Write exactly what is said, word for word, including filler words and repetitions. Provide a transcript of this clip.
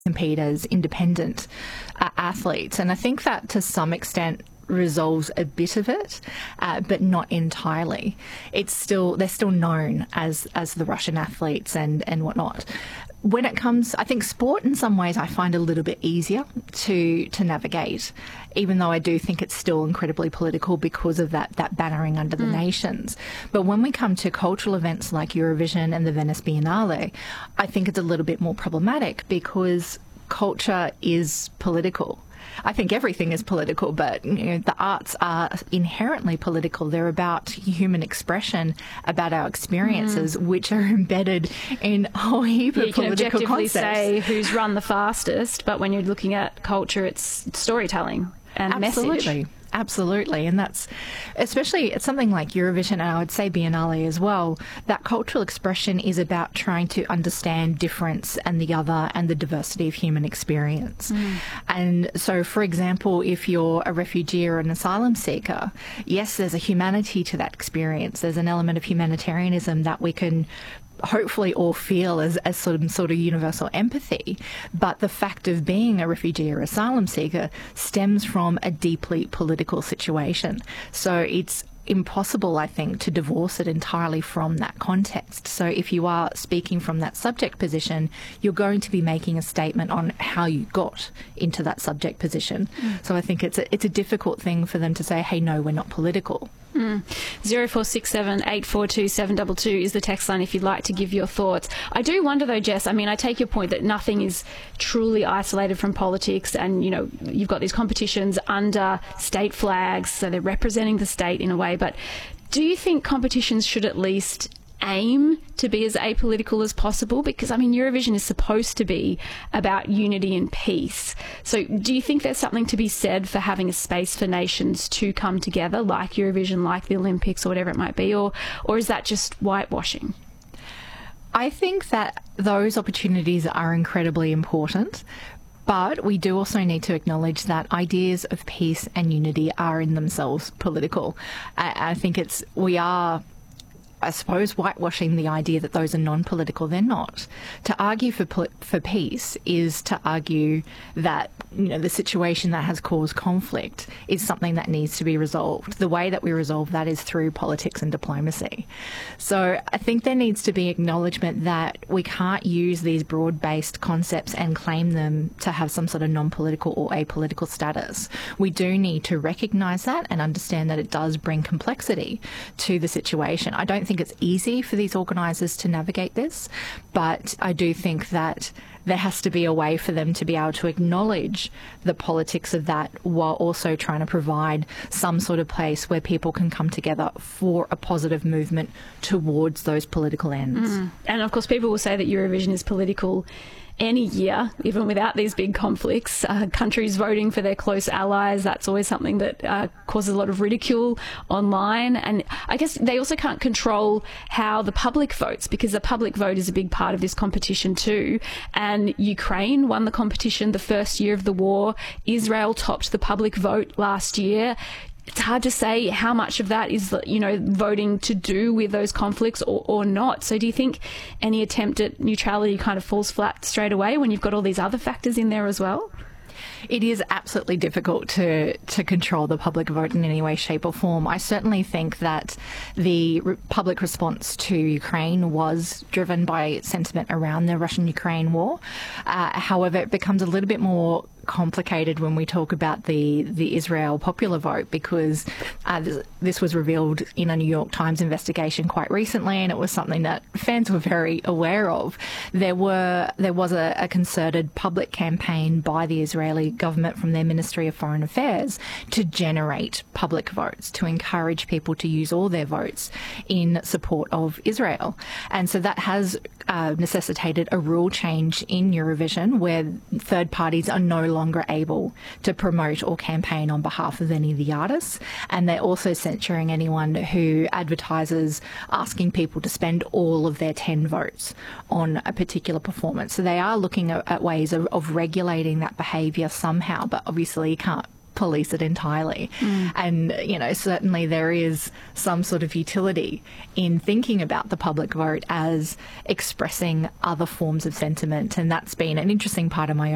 compete as independent uh, athletes. And I think that to some extent resolves a bit of it, uh, but not entirely. It's still, they're still known as as the Russian athletes and, and whatnot. When it comes, I think sport in some ways I find a little bit easier to to navigate, even though I do think it's still incredibly political because of that that bannering under the mm. nations. But when we come to cultural events like Eurovision and the Venice Biennale, I think it's a little bit more problematic because culture is political. I think everything is political, but you know, the arts are inherently political. They're about human expression, about our experiences, mm. which are embedded in a whole heap yeah, of political concepts. You can objectively concepts. say who's run the fastest, but when you're looking at culture, it's storytelling and Absolutely. message. Absolutely. And that's especially it's something like Eurovision, and I would say Biennale as well, that cultural expression is about trying to understand difference and the other and the diversity of human experience. Mm. And so, for example, if you're a refugee or an asylum seeker, yes, there's a humanity to that experience. There's an element of humanitarianism that we can hopefully all feel as, as some sort of universal empathy. But the fact of being a refugee or asylum seeker stems from a deeply political situation. So it's impossible, I think, to divorce it entirely from that context. So if you are speaking from that subject position, you're going to be making a statement on how you got into that subject position. Mm. So I think it's a, it's a difficult thing for them to say, hey, no, we're not political. Mm. zero four six seven, eight four two, seven two two is the text line if you'd like to give your thoughts. I do wonder though, Jess, I mean, I take your point that nothing is truly isolated from politics, and, you know, you've got these competitions under state flags, so they're representing the state in a way, but do you think competitions should at least aim to be as apolitical as possible? Because, I mean, Eurovision is supposed to be about unity and peace. So do you think there's something to be said for having a space for nations to come together, like Eurovision, like the Olympics or whatever it might be, or or is that just whitewashing? I think that those opportunities are incredibly important. But we do also need to acknowledge that ideas of peace and unity are in themselves political. I, I think it's, we are, I suppose, whitewashing the idea that those are non-political. They're not. To argue for for peace is to argue that, you know, the situation that has caused conflict is something that needs to be resolved. The way that we resolve that is through politics and diplomacy. So I think there needs to be acknowledgement that we can't use these broad-based concepts and claim them to have some sort of non-political or apolitical status. We do need to recognise that and understand that it does bring complexity to the situation. I don't think it's easy for these organisers to navigate this, but I do think that there has to be a way for them to be able to acknowledge the politics of that while also trying to provide some sort of place where people can come together for a positive movement towards those political ends. Mm. And of course, people will say that Eurovision is political any year, even without these big conflicts. Uh, countries voting for their close allies, that's always something that uh, causes a lot of ridicule online. And I guess they also can't control how the public votes, because the public vote is a big part of this competition too. And Ukraine won the competition the first year of the war. Israel topped the public vote last year. It's hard to say how much of that is, you know, voting to do with those conflicts or, or not. So do you think any attempt at neutrality kind of falls flat straight away when you've got all these other factors in there as well? It is absolutely difficult to, to control the public vote in any way, shape or form. I certainly think that the re- public response to Ukraine was driven by sentiment around the Russian-Ukraine war. Uh, however, it becomes a little bit more complicated when we talk about the, the Israel popular vote, because uh, this, this was revealed in a New York Times investigation quite recently, and it was something that fans were very aware of. There were there was a, a concerted public campaign by the Israeli government from their Ministry of Foreign Affairs to generate public votes, to encourage people to use all their votes in support of Israel. And so that has uh, necessitated a rule change in Eurovision where third parties are no longer able to promote or campaign on behalf of any of the artists, and they're also censuring anyone who advertises asking people to spend all of their ten votes on a particular performance. So they are looking at, at ways of, of regulating that behaviour somehow, but obviously you can't police it entirely. Mm. And, you know, certainly there is some sort of utility in thinking about the public vote as expressing other forms of sentiment, and that's been an interesting part of my